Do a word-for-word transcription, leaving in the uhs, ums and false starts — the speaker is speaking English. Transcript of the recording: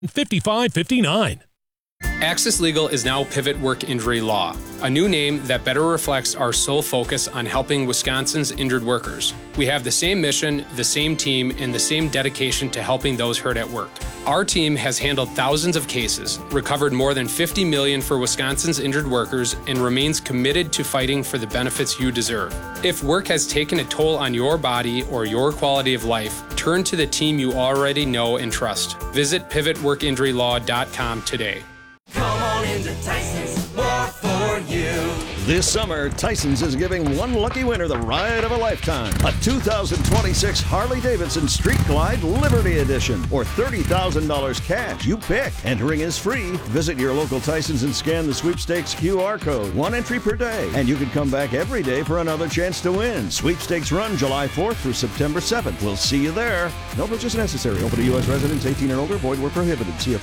fifty-five fifty-nine. Axis Legal is now Pivot Work Injury Law, a new name that better reflects our sole focus on helping Wisconsin's injured workers. We have the same mission, the same team, and the same dedication to helping those hurt at work. Our team has handled thousands of cases, recovered more than fifty million dollars for Wisconsin's injured workers, and remains committed to fighting for the benefits you deserve. If work has taken a toll on your body or your quality of life, turn to the team you already know and trust. Visit pivot work injury law dot com today. Come on into Tyson's, more for you. This summer, Tyson's is giving one lucky winner the ride of a lifetime. A two thousand twenty-six Harley-Davidson Street Glide Liberty Edition or thirty thousand dollars cash. You pick. Entering is free. Visit your local Tyson's and scan the sweepstakes Q R code. One entry per day. And you can come back every day for another chance to win. Sweepstakes run July fourth through September seventh. We'll see you there. No purchase necessary. Open to U S residents eighteen and older. Void where prohibited. See a